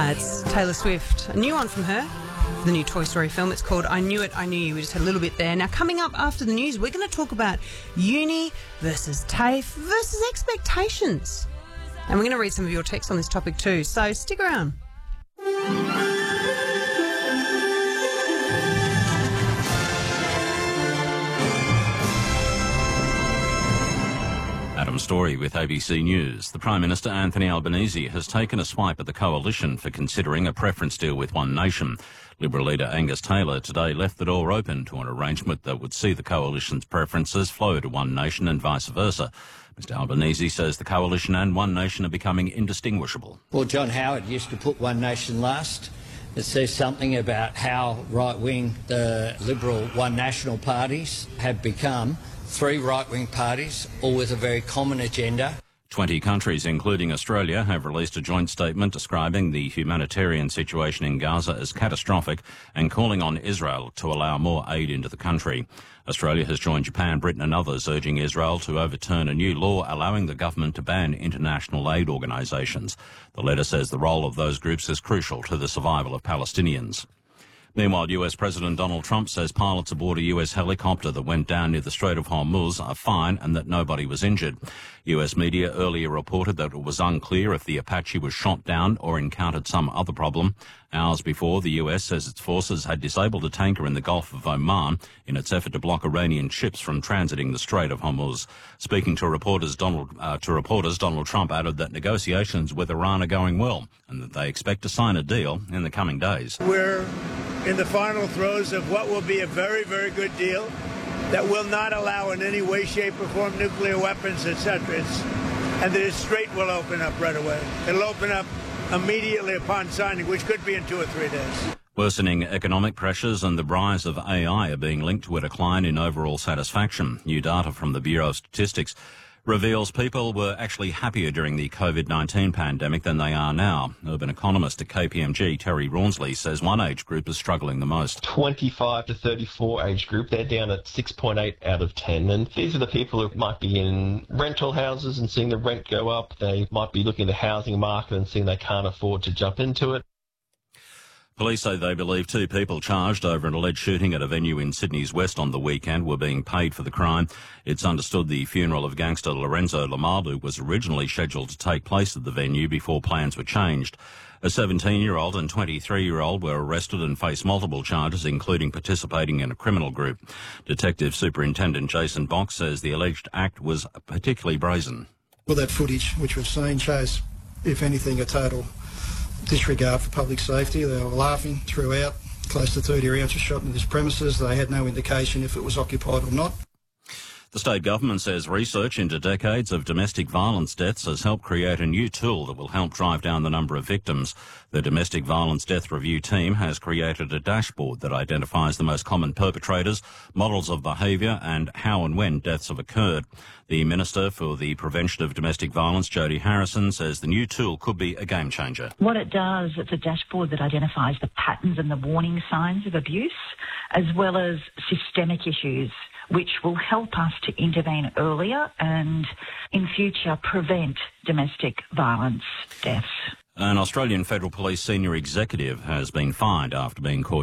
It's Taylor Swift, a new one from her, the new Toy Story film. It's called I Knew It, I Knew You. We just had a little bit there. Now, coming up after the news, we're going to talk about uni versus TAFE versus expectations. And we're going to read some of your texts on this topic too, so stick around. Adam Story with ABC News. The Prime Minister Anthony Albanese has taken a swipe at the coalition for considering a preference deal with One Nation. Liberal leader Angus Taylor today left the door open to an arrangement that would see the coalition's preferences flow to One Nation and vice versa. Mr Albanese says the coalition and One Nation are becoming indistinguishable. Well, John Howard used to put One Nation last. It says something about how right-wing the Liberal One National parties have become. Three right-wing parties, all with a very common agenda. 20 countries, including Australia, have released a joint statement describing the humanitarian situation in Gaza as catastrophic and calling on Israel to allow more aid into the country. Australia has joined Japan, Britain and others urging Israel to overturn a new law allowing the government to ban international aid organisations. The letter says the role of those groups is crucial to the survival of Palestinians. Meanwhile, US President Donald Trump says pilots aboard a US helicopter that went down near the Strait of Hormuz are fine and that nobody was injured. US media earlier reported that it was unclear if the Apache was shot down or encountered some other problem. Hours before, the US says its forces had disabled a tanker in the Gulf of Oman in its effort to block Iranian ships from transiting the Strait of Hormuz. Speaking to reporters, Donald Trump added that negotiations with Iran are going well and that they expect to sign a deal in the coming days. We're in the final throes of what will be a very, very good deal that will not allow in any way, shape, or form nuclear weapons, etc. And the Strait will open up right away. It'll open up immediately upon signing, which could be in 2 or 3 days. Worsening economic pressures and the rise of AI are being linked to a decline in overall satisfaction. New data from the Bureau of Statistics reveals people were actually happier during the COVID-19 pandemic than they are now. Urban economist at KPMG, Terry Rawnsley, says one age group is struggling the most. 25 to 34 age group, they're down at 6.8 out of 10. And these are the people who might be in rental houses and seeing the rent go up. They might be looking at the housing market and seeing they can't afford to jump into it. Police say they believe 2 people charged over an alleged shooting at a venue in Sydney's West on the weekend were being paid for the crime. It's understood the funeral of gangster Lorenzo Lamalu was originally scheduled to take place at the venue before plans were changed. A 17-year-old and 23-year-old were arrested and face multiple charges, including participating in a criminal group. Detective Superintendent Jason Box says the alleged act was particularly brazen. Well, that footage which we've seen shows, if anything, a total disregard for public safety. They were laughing throughout. Close to 30 rounds were shot into this premises. They had no indication if it was occupied or not. The state government says research into decades of domestic violence deaths has helped create a new tool that will help drive down the number of victims. The Domestic Violence Death Review team has created a dashboard that identifies the most common perpetrators, models of behaviour and how and when deaths have occurred. The Minister for the Prevention of Domestic Violence, Jodie Harrison, says the new tool could be a game changer. What it does, it's a dashboard that identifies the patterns and the warning signs of abuse, as well as systemic issues, which will help us to intervene earlier and, in future, prevent domestic violence deaths. An Australian Federal Police senior executive has been fined after being caught